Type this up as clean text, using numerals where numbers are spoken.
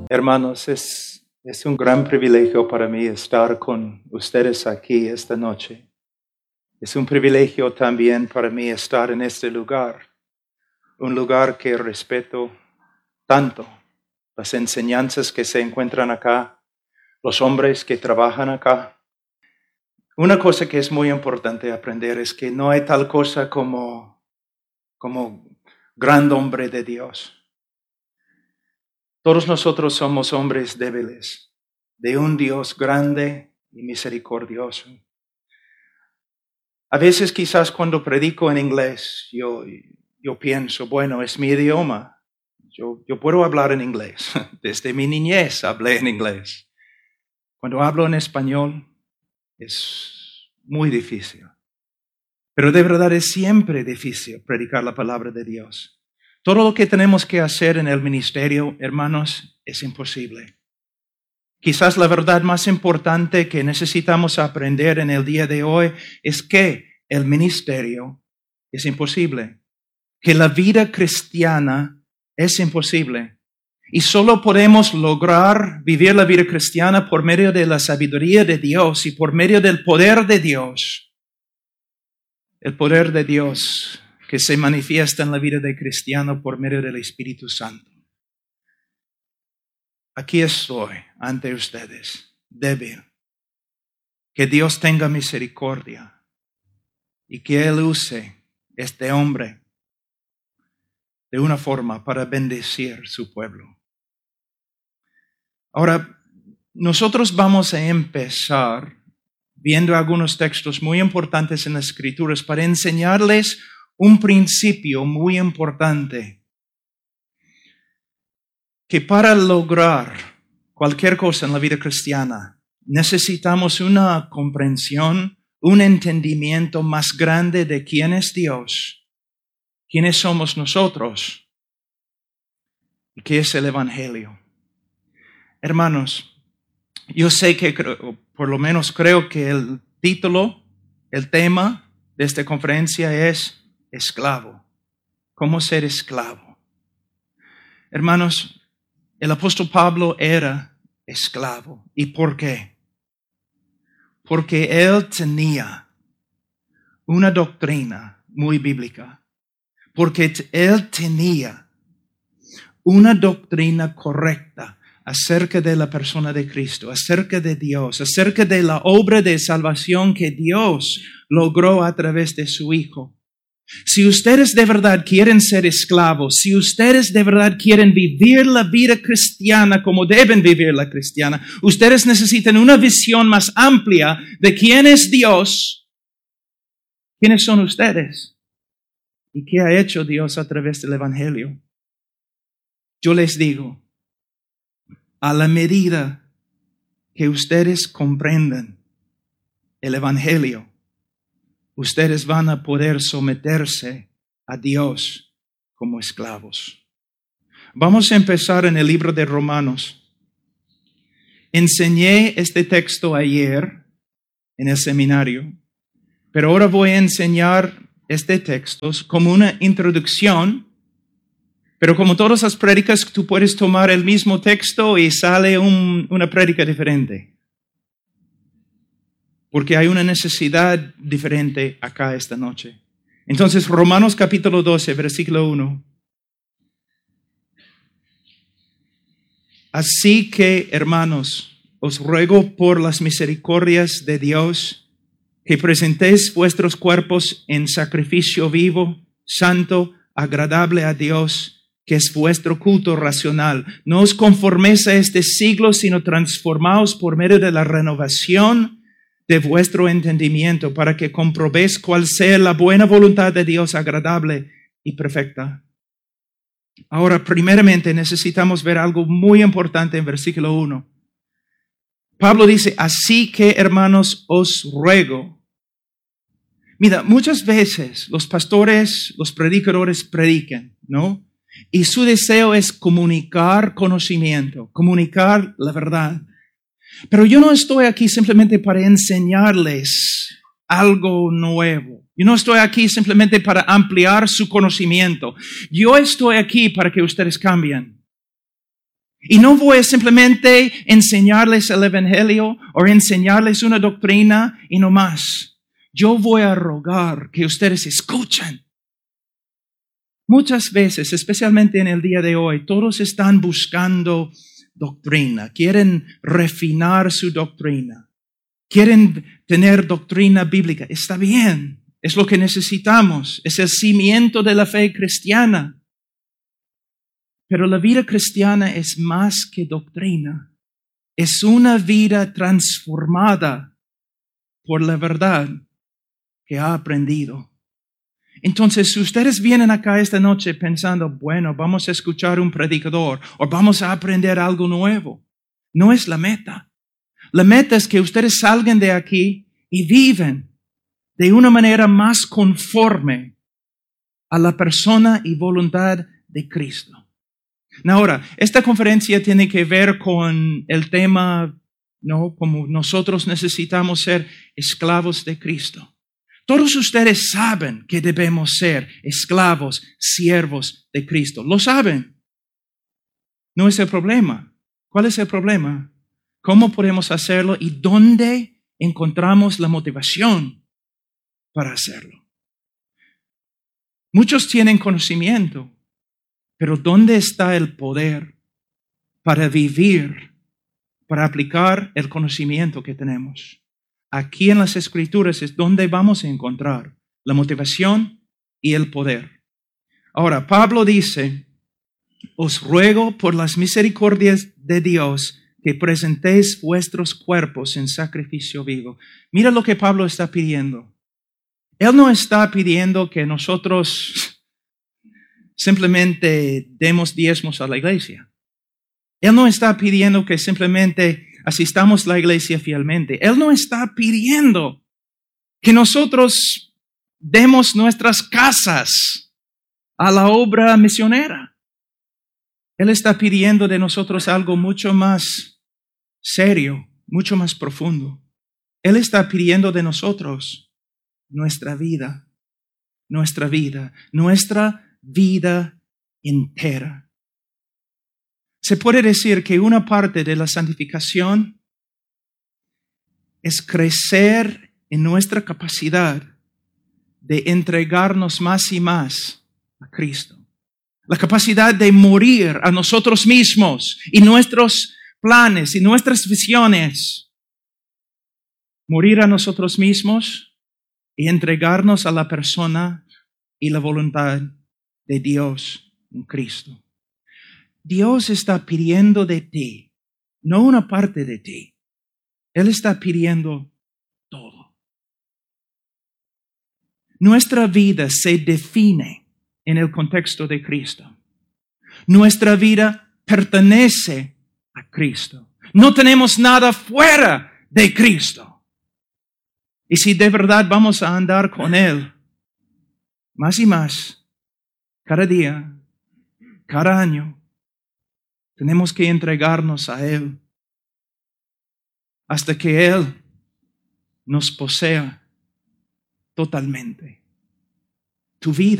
Hermanos, es un gran privilegio para mí estar con ustedes aquí esta noche. Es un privilegio también para mí estar en este lugar, un lugar que respeto tanto. Las enseñanzas que se encuentran acá, los hombres que trabajan acá. Una cosa que es muy importante aprender es que no hay tal cosa como gran hombre de Dios. Todos nosotros somos hombres débiles, de un Dios grande y misericordioso. A veces quizás cuando predico en inglés, yo pienso, bueno, es mi idioma. Yo puedo hablar en inglés. Desde mi niñez hablé en inglés. Cuando hablo en español es muy difícil. Pero de verdad es siempre difícil predicar la palabra de Dios. Todo lo que tenemos que hacer en el ministerio, hermanos, es imposible. Quizás la verdad más importante que necesitamos aprender en el día de hoy es que el ministerio es imposible, que la vida cristiana es imposible. Y solo podemos lograr vivir la vida cristiana por medio de la sabiduría de Dios y por medio del poder de Dios. El poder de Dios que se manifiesta en la vida del cristiano por medio del Espíritu Santo. Aquí estoy ante ustedes, débil. Que Dios tenga misericordia y que Él use este hombre de una forma para bendecir su pueblo. Ahora, nosotros vamos a empezar viendo algunos textos muy importantes en las Escrituras para enseñarles un principio muy importante. Que para lograr cualquier cosa en la vida cristiana, necesitamos una comprensión, un entendimiento más grande de quién es Dios, quiénes somos nosotros y qué es el Evangelio. Hermanos, yo sé que, por lo menos creo que el título, el tema de esta conferencia es esclavo. ¿Cómo ser esclavo? Hermanos, el apóstol Pablo era esclavo. ¿Y por qué? Porque él tenía una doctrina muy bíblica. Porque él tenía una doctrina correcta acerca de la persona de Cristo, acerca de Dios, acerca de la obra de salvación que Dios logró a través de su Hijo. Si ustedes de verdad quieren ser esclavos, si ustedes de verdad quieren vivir la vida cristiana como deben vivir la cristiana, ustedes necesitan una visión más amplia de quién es Dios, quiénes son ustedes y qué ha hecho Dios a través del Evangelio. Yo les digo, a la medida que ustedes comprendan el Evangelio, ustedes van a poder someterse a Dios como esclavos. Vamos a empezar en el libro de Romanos. Enseñé este texto ayer en el seminario, pero ahora voy a enseñar este texto como una introducción, pero como todas las prédicas, tú puedes tomar el mismo texto y sale una prédica diferente. Porque hay una necesidad diferente acá esta noche. Entonces, Romanos capítulo 12, versículo 1. Así que, hermanos, os ruego por las misericordias de Dios que presentéis vuestros cuerpos en sacrificio vivo, santo, agradable a Dios, que es vuestro culto racional. No os conforméis a este siglo, sino transformaos por medio de la renovación de vuestro entendimiento, para que comprobéis cuál sea la buena voluntad de Dios, agradable y perfecta. Ahora, primeramente, necesitamos ver algo muy importante en versículo 1. Pablo dice, así que, hermanos, os ruego. Mira, muchas veces los pastores, los predicadores predican, ¿no? Y su deseo es comunicar conocimiento, comunicar la verdad. Pero yo no estoy aquí simplemente para enseñarles algo nuevo. Yo no estoy aquí simplemente para ampliar su conocimiento. Yo estoy aquí para que ustedes cambien. Y no voy a simplemente enseñarles el evangelio o enseñarles una doctrina y no más. Yo voy a rogar que ustedes escuchen. Muchas veces, especialmente en el día de hoy, todos están buscando doctrina, quieren refinar su doctrina, quieren tener doctrina bíblica. Está bien, es lo que necesitamos, es el cimiento de la fe cristiana. Pero la vida cristiana es más que doctrina, es una vida transformada por la verdad que ha aprendido. Entonces, si ustedes vienen acá esta noche pensando, bueno, vamos a escuchar un predicador o vamos a aprender algo nuevo, no es la meta. La meta es que ustedes salgan de aquí y viven de una manera más conforme a la persona y voluntad de Cristo. Ahora, esta conferencia tiene que ver con el tema, ¿no? Como nosotros necesitamos ser esclavos de Cristo. Todos ustedes saben que debemos ser esclavos, siervos de Cristo. Lo saben. No es el problema. ¿Cuál es el problema? ¿Cómo podemos hacerlo y dónde encontramos la motivación para hacerlo? Muchos tienen conocimiento, pero ¿dónde está el poder para vivir, para aplicar el conocimiento que tenemos? Aquí en las Escrituras es donde vamos a encontrar la motivación y el poder. Ahora, Pablo dice, os ruego por las misericordias de Dios que presentéis vuestros cuerpos en sacrificio vivo. Mira lo que Pablo está pidiendo. Él no está pidiendo que nosotros simplemente demos diezmos a la iglesia. Él no está pidiendo que simplemente asistamos a la iglesia fielmente. Él no está pidiendo que nosotros demos nuestras casas a la obra misionera. Él está pidiendo de nosotros algo mucho más serio, mucho más profundo. Él está pidiendo de nosotros nuestra vida entera. Se puede decir que una parte de la santificación es crecer en nuestra capacidad de entregarnos más y más a Cristo. La capacidad de morir a nosotros mismos y nuestros planes y nuestras visiones. Morir a nosotros mismos y entregarnos a la persona y la voluntad de Dios en Cristo. Dios está pidiendo de ti, no una parte de ti. Él está pidiendo todo. Nuestra vida se define en el contexto de Cristo. Nuestra vida pertenece a Cristo. No tenemos nada fuera de Cristo. Y si de verdad vamos a andar con Él, más y más, cada día, cada año, tenemos que entregarnos a Él hasta que Él nos posea totalmente. Tu vida